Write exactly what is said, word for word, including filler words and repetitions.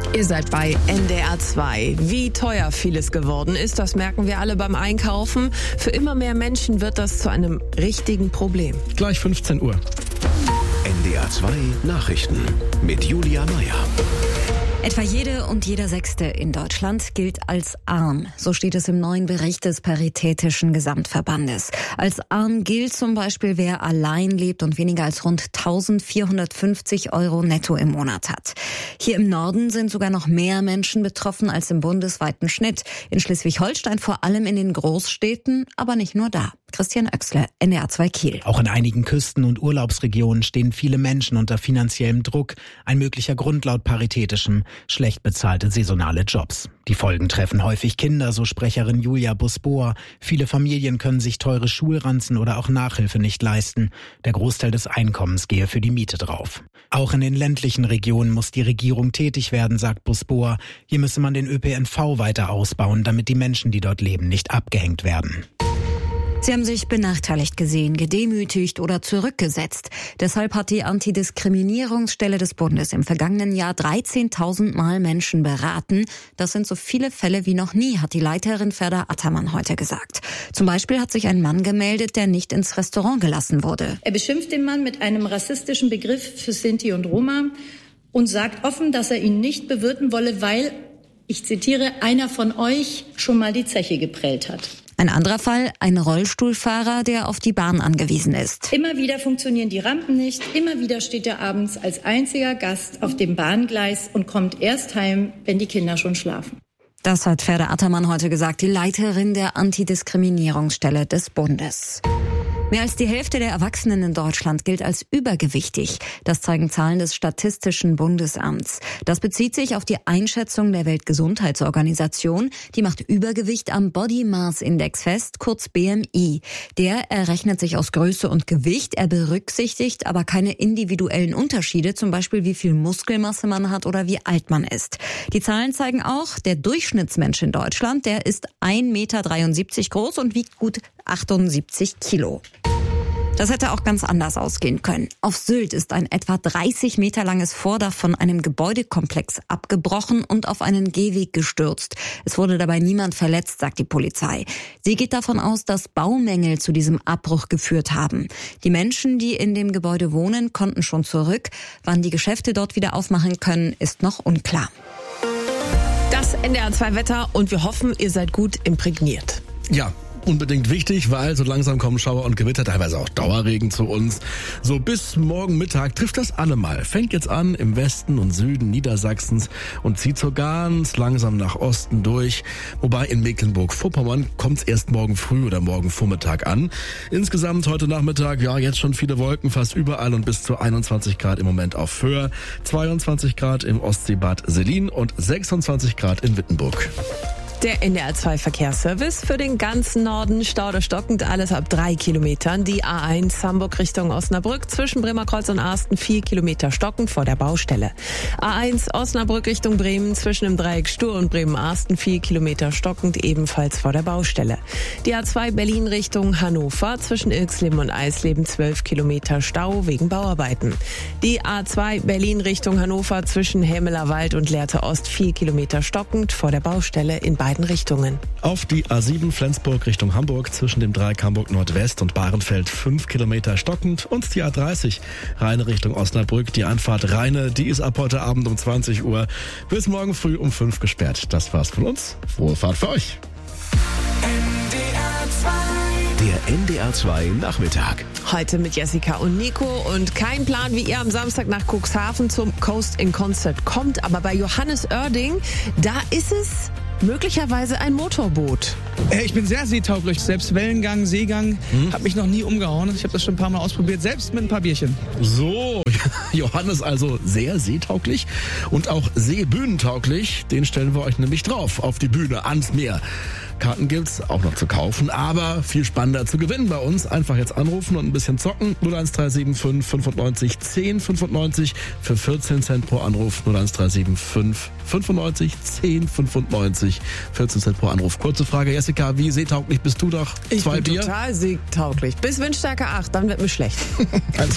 Ihr seid bei N D R zwei. Wie teuer vieles geworden ist, das merken wir alle beim Einkaufen. Für immer mehr Menschen wird das zu einem richtigen Problem. Gleich fünfzehn Uhr. N D R zwei Nachrichten mit Julia Meyer. Etwa jede und jeder Sechste in Deutschland gilt als arm. So steht es im neuen Bericht des Paritätischen Gesamtverbandes. Als arm gilt zum Beispiel, wer allein lebt und weniger als rund eintausendvierhundertfünfzig Euro netto im Monat hat. Hier im Norden sind sogar noch mehr Menschen betroffen als im bundesweiten Schnitt. In Schleswig-Holstein vor allem in den Großstädten, aber nicht nur da. Christian Oechsle, N D R zwei Kiel. Auch in einigen Küsten- und Urlaubsregionen stehen viele Menschen unter finanziellem Druck. Ein möglicher Grund laut Paritätischem: schlecht bezahlte saisonale Jobs. Die Folgen treffen häufig Kinder, so Sprecherin Julia Busboa. Viele Familien können sich teure Schulranzen oder auch Nachhilfe nicht leisten. Der Großteil des Einkommens gehe für die Miete drauf. Auch in den ländlichen Regionen muss die Regierung tätig werden, sagt Busboa. Hier müsse man den Ö P N V weiter ausbauen, damit die Menschen, die dort leben, nicht abgehängt werden. Sie haben sich benachteiligt gesehen, gedemütigt oder zurückgesetzt. Deshalb hat die Antidiskriminierungsstelle des Bundes im vergangenen Jahr dreizehntausend Mal Menschen beraten. Das sind so viele Fälle wie noch nie, hat die Leiterin Ferda Attermann heute gesagt. Zum Beispiel hat sich ein Mann gemeldet, der nicht ins Restaurant gelassen wurde. Er beschimpft den Mann mit einem rassistischen Begriff für Sinti und Roma und sagt offen, dass er ihn nicht bewirten wolle, weil, ich zitiere, einer von euch schon mal die Zeche geprellt hat. Ein anderer Fall, ein Rollstuhlfahrer, der auf die Bahn angewiesen ist. Immer wieder funktionieren die Rampen nicht. Immer wieder steht er abends als einziger Gast auf dem Bahngleis und kommt erst heim, wenn die Kinder schon schlafen. Das hat Ferda Attermann heute gesagt, die Leiterin der Antidiskriminierungsstelle des Bundes. Mehr als die Hälfte der Erwachsenen in Deutschland gilt als übergewichtig. Das zeigen Zahlen des Statistischen Bundesamts. Das bezieht sich auf die Einschätzung der Weltgesundheitsorganisation. Die macht Übergewicht am Body Mass Index fest, kurz B M I. Der errechnet sich aus Größe und Gewicht. Er berücksichtigt aber keine individuellen Unterschiede, zum Beispiel wie viel Muskelmasse man hat oder wie alt man ist. Die Zahlen zeigen auch, der Durchschnittsmensch in Deutschland, der ist ein Meter dreiundsiebzig groß und wiegt gut achtundsiebzig Kilo. Das hätte auch ganz anders ausgehen können. Auf Sylt ist ein etwa dreißig Meter langes Vordach von einem Gebäudekomplex abgebrochen und auf einen Gehweg gestürzt. Es wurde dabei niemand verletzt, sagt die Polizei. Sie geht davon aus, dass Baumängel zu diesem Abbruch geführt haben. Die Menschen, die in dem Gebäude wohnen, konnten schon zurück. Wann die Geschäfte dort wieder aufmachen können, ist noch unklar. Das N D R zwei Wetter und wir hoffen, ihr seid gut imprägniert. Ja. Unbedingt wichtig, weil so langsam kommen Schauer und Gewitter, teilweise auch Dauerregen zu uns. So bis morgen Mittag trifft das alle mal. Fängt jetzt an im Westen und Süden Niedersachsens und zieht so ganz langsam nach Osten durch. Wobei in Mecklenburg-Vorpommern kommt es erst morgen früh oder morgen Vormittag an. Insgesamt heute Nachmittag, ja, jetzt schon viele Wolken, fast überall und bis zu einundzwanzig Grad im Moment auf Föhr, zweiundzwanzig Grad im Ostseebad Selin und sechsundzwanzig Grad in Wittenburg. Der N D R zwei Verkehrsservice für den ganzen Norden. Stau oder stockend, alles ab drei Kilometern. Die A eins Hamburg Richtung Osnabrück zwischen Bremerkreuz und Arsten vier Kilometer stockend vor der Baustelle. A eins Osnabrück Richtung Bremen zwischen dem Dreieck Stur und Bremen-Arsten vier Kilometer stockend ebenfalls vor der Baustelle. Die A zwei Berlin Richtung Hannover zwischen Ilksleben und Eisleben zwölf Kilometer Stau wegen Bauarbeiten. Die A zwei Berlin Richtung Hannover zwischen Hämeler Wald und Lehrte Ost vier Kilometer stockend vor der Baustelle in beiden Richtungen. Auf die A sieben Flensburg Richtung Hamburg zwischen dem Dreieck Hamburg Nordwest und Bahrenfeld fünf Kilometer stockend und die A dreißig Rheine Richtung Osnabrück. Die Anfahrt Rheine, die ist ab heute Abend um zwanzig Uhr bis morgen früh um fünf gesperrt. Das war's von uns. Frohe Fahrt für euch. Der N D R zwei Nachmittag. Heute mit Jessica und Nico und kein Plan, wie ihr am Samstag nach Cuxhaven zum Coast in Concert kommt. Aber bei Johannes Oerding, da ist es möglicherweise ein Motorboot. Ich bin sehr seetauglich. Selbst Wellengang, Seegang, hm? hat mich noch nie umgehauen. Ich habe das schon ein paar Mal ausprobiert, selbst mit ein paar Bierchen. So, Johannes also sehr seetauglich und auch seebühnentauglich. Den stellen wir euch nämlich drauf, auf die Bühne, ans Meer. Karten gibt's auch noch zu kaufen, aber viel spannender zu gewinnen bei uns. Einfach jetzt anrufen und ein bisschen zocken. null eins drei sieben fünf fünfundneunzig zehn fünfundneunzig für vierzehn Cent pro Anruf. null eins drei sieben fünf fünfundneunzig zehn fünfundneunzig, vierzehn Cent pro Anruf. Kurze Frage, Jessica, wie seetauglich bist du doch? Ich Zwei bin Bier? total seetauglich. Bis Windstärke acht, dann wird mir schlecht. Alles